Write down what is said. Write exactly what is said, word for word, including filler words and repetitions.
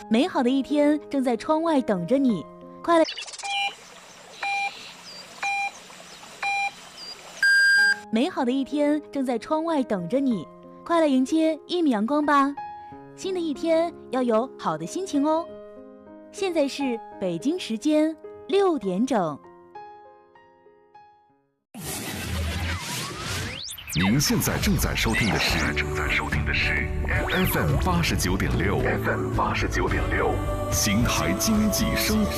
美好的一天正在窗外等着你，快来！美好的一天正在窗外等着你，快来迎接一米阳光吧！新的一天要有好的心情哦。现在是北京时间六点整。 您现在正在收听的是正在收听的是 F M 八十九点六 F M 八十九点六，邢台经济生活。